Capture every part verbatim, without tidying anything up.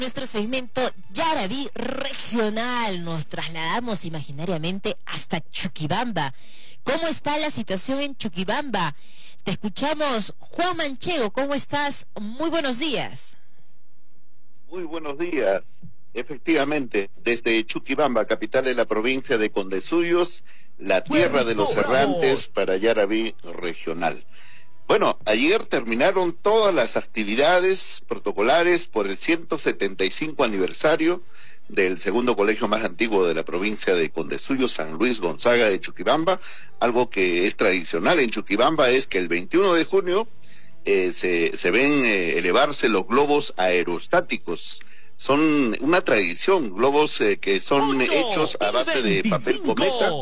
Nuestro segmento Yaraví Regional. Nos trasladamos imaginariamente hasta Chuquibamba. ¿Cómo está la situación en Chuquibamba? Te escuchamos, Juan Manchego. ¿Cómo estás? Muy buenos días. Muy buenos días. Efectivamente, desde Chuquibamba, capital de la provincia de Condesuyos, la tierra de los errantes para Yaraví Regional. Bueno, ayer terminaron todas las actividades protocolares por el ciento setenta y cinco aniversario del segundo colegio más antiguo de la provincia de Condesuyos, San Luis Gonzaga de Chuquibamba. Algo que es tradicional en Chuquibamba es que el veintiuno de junio eh, se, se ven eh, elevarse los globos aerostáticos. Son una tradición, globos eh, que son hechos a base de papel cometa.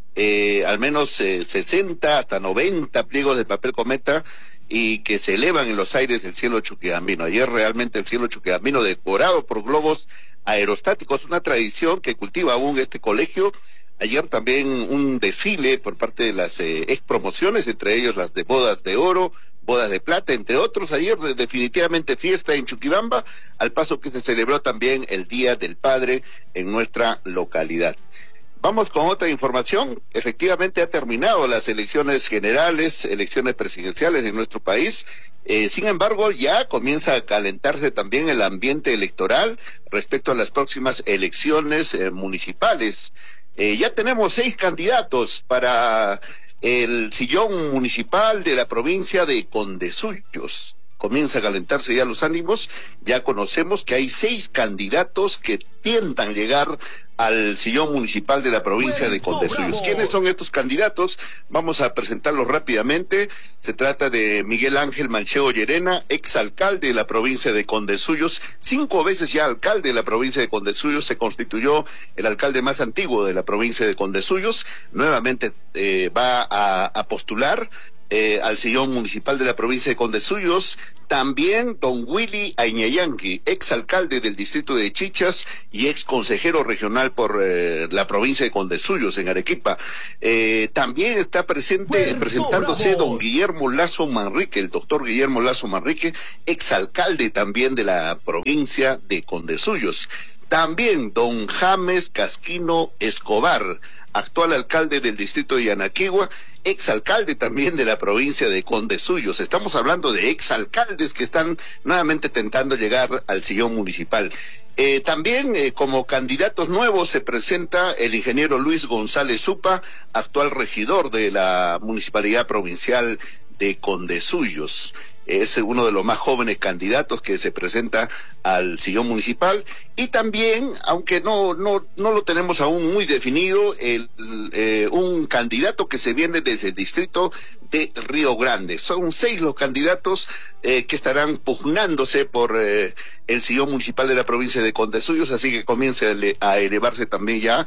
Eh, al menos eh, sesenta hasta noventa pliegos de papel cometa y que se elevan en los aires del cielo chuquibambino. Ayer realmente el cielo chuquibambino decorado por globos aerostáticos, una tradición que cultiva aún este colegio. Ayer también un desfile por parte de las eh, ex promociones, entre ellos las de bodas de oro, bodas de plata, entre otros. Ayer definitivamente fiesta en Chuquibamba, al paso que se celebró también el Día del Padre en nuestra localidad. Vamos con otra información. Efectivamente ha terminado las elecciones generales, elecciones presidenciales en nuestro país. Eh, sin embargo, ya comienza a calentarse también el ambiente electoral respecto a las próximas elecciones eh, municipales. Eh, ya tenemos seis candidatos para el sillón municipal de la provincia de Condesuyos. Comienza a calentarse ya los ánimos. Ya conocemos que hay seis candidatos que tientan llegar al sillón municipal de la provincia de Condesuyos. ¿Quiénes son estos candidatos? Vamos a presentarlos rápidamente. Se trata de Miguel Ángel Manchego Llerena, exalcalde de la provincia de Condesuyos, cinco veces ya alcalde de la provincia de Condesuyos. Se constituyó el alcalde más antiguo de la provincia de Condesuyos. Nuevamente eh, va a, a postular Eh, al sillón municipal de la provincia de Condesuyos. También don Willy Añayanqui, ex alcalde del distrito de Chichas y ex consejero regional por eh, la provincia de Condesuyos en Arequipa. Eh, también está presente, Puerto presentándose Bravo. Don Guillermo Lazo Manrique, el doctor Guillermo Lazo Manrique, ex alcalde también de la provincia de Condesuyos. También don James Casquino Escobar, actual alcalde del distrito de Yanaquigua, exalcalde también de la provincia de Condesuyos. Estamos hablando de exalcaldes que están nuevamente tentando llegar al sillón municipal. Eh, también eh, como candidatos nuevos se presenta el ingeniero Luis González Zupa, actual regidor de la municipalidad provincial de Condesuyos. Es uno de los más jóvenes candidatos que se presenta al sillón municipal. Y también, aunque no no no lo tenemos aún muy definido, el, eh, un candidato que se viene desde el distrito de Río Grande. Son seis los candidatos eh, que estarán pugnándose por eh, el sillón municipal de la provincia de Condesuyos, así que comienza a elevarse también ya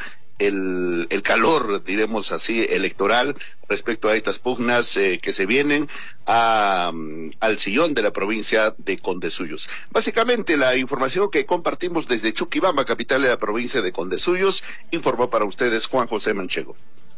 El, el calor, diremos así, electoral respecto a estas pugnas eh, que se vienen a, um, al sillón de la provincia de Condesuyos. Básicamente la información que compartimos desde Chuquibamba, capital de la provincia de Condesuyos, informó para ustedes Juan José Manchego.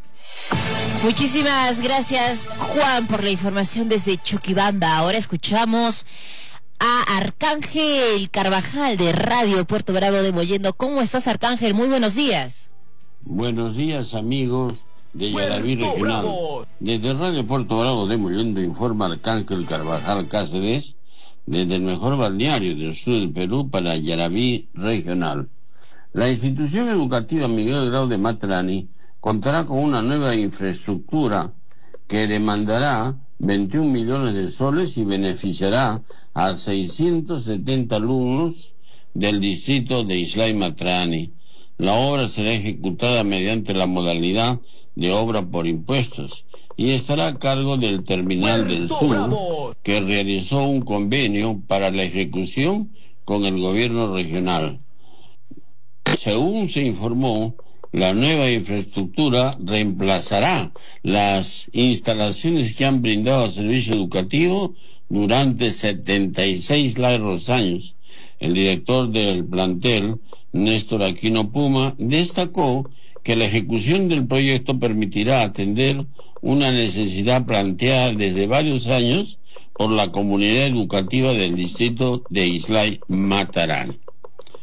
Muchísimas gracias, Juan, por la información desde Chuquibamba. Ahora escuchamos a Arcángel Carvajal de Radio Puerto Bravo de Mollendo. ¿Cómo estás, Arcángel? Muy buenos días. Buenos días, amigos de Yaraví Regional. Desde Radio Puerto Bravo de Mollendo informa Arcángel Carvajal Cáceres, desde el mejor balneario del sur del Perú para Yaraví Regional. La institución educativa Miguel Grau de Matrani contará con una nueva infraestructura que demandará veintiún millones de soles y beneficiará a seiscientos setenta alumnos del distrito de Islay Matrani. La obra será ejecutada mediante la modalidad de obra por impuestos y estará a cargo del Terminal del Sur, que realizó un convenio para la ejecución con el gobierno regional. Según se informó, la nueva infraestructura reemplazará las instalaciones que han brindado servicio educativo durante setenta y seis largos años. El director del plantel, Néstor Aquino Puma, destacó que la ejecución del proyecto permitirá atender una necesidad planteada desde varios años por la comunidad educativa del distrito de Islay Matarani.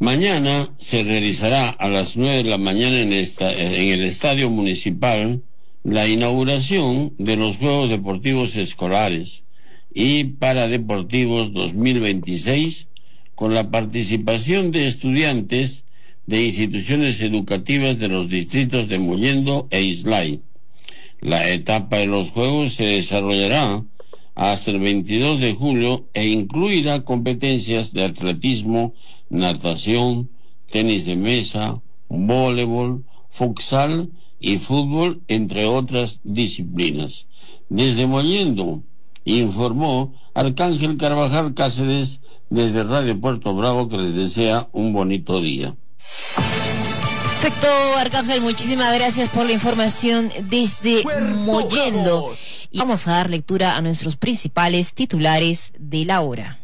Mañana se realizará a las nueve de la mañana en, esta, en el Estadio Municipal la inauguración de los Juegos Deportivos Escolares y Paradeportivos dos mil veintiséis, con la participación de estudiantes de instituciones educativas de los distritos de Mollendo e Islay. La etapa de los Juegos se desarrollará hasta el veintidós de julio e incluirá competencias de atletismo, natación, tenis de mesa, voleibol, futsal y fútbol, entre otras disciplinas. Desde Mollendo informó Arcángel Carvajal Cáceres desde Radio Puerto Bravo, que les desea un bonito día. Perfecto, Arcángel, muchísimas gracias por la información desde Mollendo. Y vamos a dar lectura a nuestros principales titulares de la hora.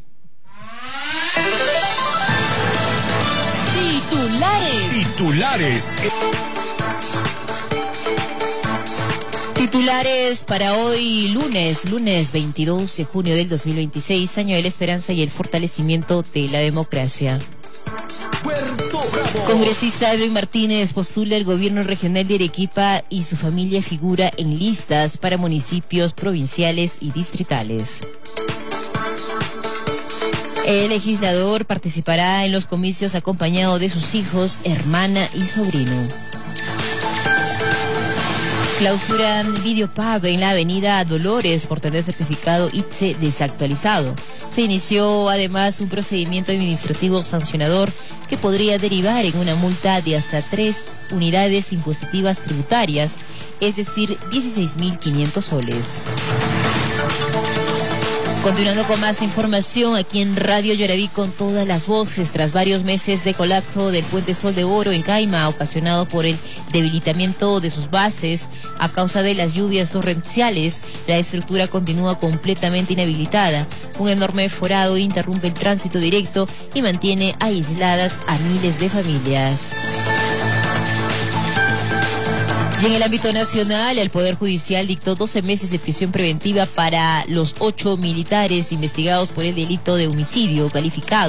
Titulares. Titulares. Titulares para hoy, lunes, lunes veintidós de junio del dos mil veintiséis, año de la esperanza y el fortalecimiento de la democracia. Congresista Edwin Martínez postula el gobierno regional de Arequipa y su familia figura en listas para municipios provinciales y distritales. El legislador participará en los comicios acompañado de sus hijos, hermana y sobrino. Clausuran Videopub en la avenida Dolores por tener certificado I T S E desactualizado. Se inició además un procedimiento administrativo sancionador que podría derivar en una multa de hasta tres unidades impositivas tributarias, es decir, dieciséis mil quinientos soles. Continuando con más información aquí en Radio Yaraví con todas las voces, tras varios meses de colapso del puente Sol de Oro en Caima, ocasionado por el debilitamiento de sus bases a causa de las lluvias torrenciales, la estructura continúa completamente inhabilitada. Un enorme forado interrumpe el tránsito directo y mantiene aisladas a miles de familias. Y en el ámbito nacional, el Poder Judicial dictó doce meses de prisión preventiva para los ocho militares investigados por el delito de homicidio calificado